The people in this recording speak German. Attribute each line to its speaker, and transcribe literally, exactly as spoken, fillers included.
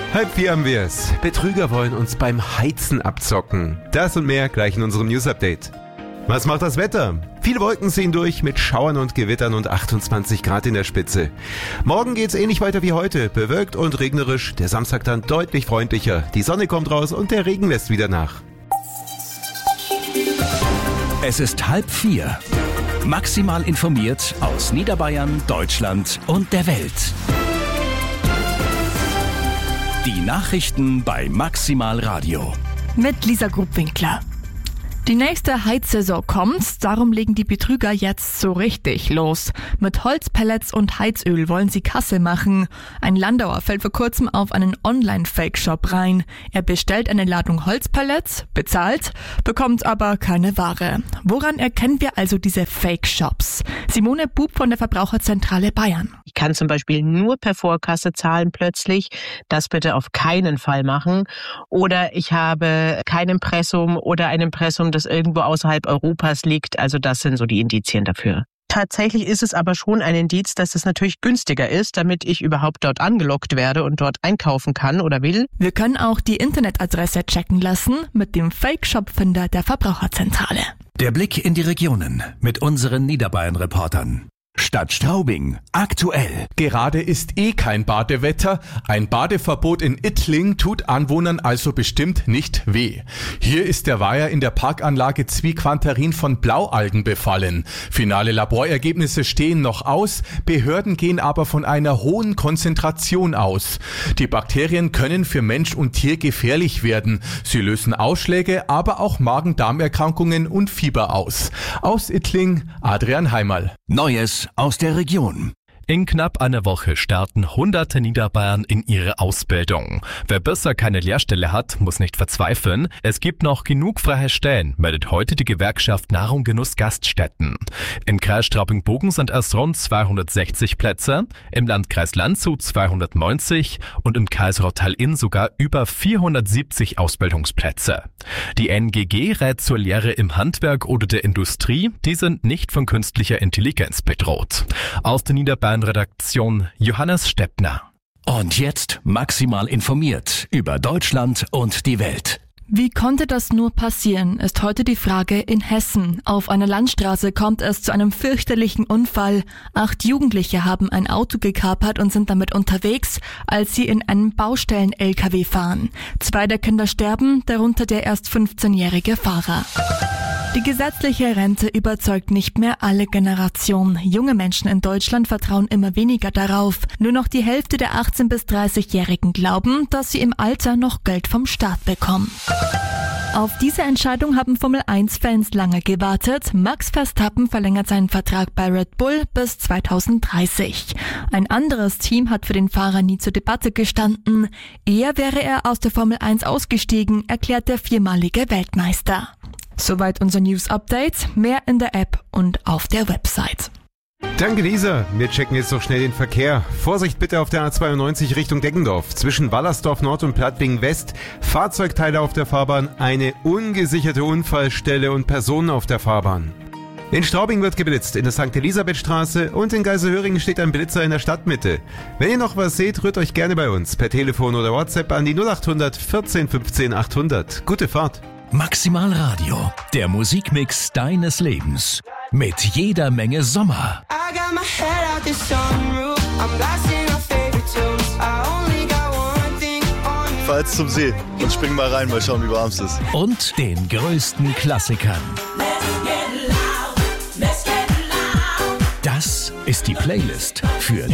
Speaker 1: Halb vier haben wir es. Betrüger wollen uns beim Heizen abzocken. Das und mehr gleich in unserem News-Update. Was macht das Wetter? Viele Wolken ziehen durch mit Schauern und Gewittern und achtundzwanzig Grad in der Spitze. Morgen geht's ähnlich weiter wie heute, bewölkt und regnerisch. Der Samstag dann deutlich freundlicher. Die Sonne kommt raus und der Regen lässt wieder nach.
Speaker 2: Es ist halb vier. Maximal informiert aus Niederbayern, Deutschland und der Welt. Die Nachrichten bei Maximal Radio.
Speaker 3: Mit Lisa Grubwinkler. Die nächste Heizsaison kommt, darum legen die Betrüger jetzt so richtig los. Mit Holzpellets und Heizöl wollen sie Kasse machen. Ein Landauer fällt vor kurzem auf einen Online-Fake-Shop rein. Er bestellt eine Ladung Holzpellets, bezahlt, bekommt aber keine Ware. Woran erkennen wir also diese Fake-Shops? Simone Bub von der Verbraucherzentrale Bayern.
Speaker 4: Ich kann zum Beispiel nur per Vorkasse zahlen plötzlich. Das bitte auf keinen Fall machen. Oder ich habe kein Impressum oder ein Impressum, das irgendwo außerhalb Europas liegt. Also das sind so die Indizien dafür. Tatsächlich ist es aber schon ein Indiz, dass es natürlich günstiger ist, damit ich überhaupt dort angelockt werde und dort einkaufen kann oder will.
Speaker 3: Wir können auch die Internetadresse checken lassen mit dem Fake-Shop-Finder der Verbraucherzentrale.
Speaker 2: Der Blick in die Regionen mit unseren Niederbayern-Reportern. Stadt Straubing, aktuell.
Speaker 5: Gerade ist eh kein Badewetter. Ein Badeverbot in Ittling tut Anwohnern also bestimmt nicht weh. Hier ist der Weiher in der Parkanlage Zwiquantarin von Blaualgen befallen. Finale Laborergebnisse stehen noch aus, Behörden gehen aber von einer hohen Konzentration aus. Die Bakterien können für Mensch und Tier gefährlich werden. Sie lösen Ausschläge, aber auch Magen-Darm-Erkrankungen und Fieber aus. Aus Ittling, Adrian Heimerl.
Speaker 2: Neues aus der Region.
Speaker 6: In knapp einer Woche starten hunderte Niederbayern in ihre Ausbildung. Wer bisher keine Lehrstelle hat, muss nicht verzweifeln. Es gibt noch genug freie Stellen, meldet heute die Gewerkschaft Nahrung Genuss Gaststätten. Im Kreis Straubing-Bogen sind es rund zweihundertsechzig Plätze, im Landkreis Landshut zweihundertneunzig und im Kreis Rottal-Inn sogar über vierhundertsiebzig Ausbildungsplätze. Die N G G rät zur Lehre im Handwerk oder der Industrie, die sind nicht von künstlicher Intelligenz bedroht. Aus der Niederbayern Redaktion Johannes Steppner.
Speaker 2: Und jetzt maximal informiert über Deutschland und die Welt.
Speaker 3: Wie konnte das nur passieren, ist heute die Frage in Hessen. Auf einer Landstraße kommt es zu einem fürchterlichen Unfall. Acht Jugendliche haben ein Auto gekapert und sind damit unterwegs, als sie in einem Baustellen-L K W fahren. Zwei der Kinder sterben, darunter der erst fünfzehnjährige Fahrer. Die gesetzliche Rente überzeugt nicht mehr alle Generationen. Junge Menschen in Deutschland vertrauen immer weniger darauf. Nur noch die Hälfte der achtzehn- bis dreißigjährigen glauben, dass sie im Alter noch Geld vom Staat bekommen. Auf diese Entscheidung haben Formel eins Fans lange gewartet. Max Verstappen verlängert seinen Vertrag bei Red Bull bis zweitausenddreißig. Ein anderes Team hat für den Fahrer nie zur Debatte gestanden. Eher wäre er aus der Formel eins ausgestiegen, erklärt der viermalige Weltmeister. Soweit unser News-Update. Mehr in der App und auf der Website.
Speaker 1: Danke, Lisa. Wir checken jetzt noch schnell den Verkehr. Vorsicht bitte auf der A zweiundneunzig Richtung Deggendorf. Zwischen Wallersdorf Nord und Plattling West. Fahrzeugteile auf der Fahrbahn, eine ungesicherte Unfallstelle und Personen auf der Fahrbahn. In Straubing wird geblitzt, in der Sankt Elisabeth-Straße und in Geiselhöringen steht ein Blitzer in der Stadtmitte. Wenn ihr noch was seht, rührt euch gerne bei uns per Telefon oder WhatsApp an die null achthundert vierzehn fünfzehn achthundert. Gute Fahrt.
Speaker 2: Maximal Radio, der Musikmix deines Lebens. Mit jeder Menge Sommer.
Speaker 7: Ich fahr jetzt zum See und spring mal rein, mal schauen, wie warm es ist.
Speaker 2: Und den größten Klassikern. Das ist die Playlist für